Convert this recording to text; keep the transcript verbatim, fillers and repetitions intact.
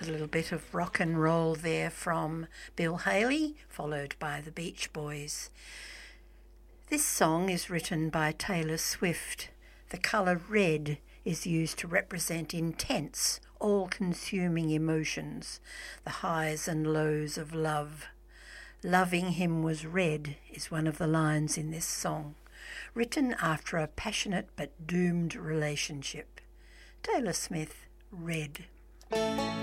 A little bit of rock and roll there from Bill Haley, followed by the Beach Boys. This song is written by Taylor Swift. The colour red is used to represent intense, all-consuming emotions, the highs and lows of love. Loving him was red is one of the lines in this song, written after a passionate but doomed relationship. Taylor Smith, Red.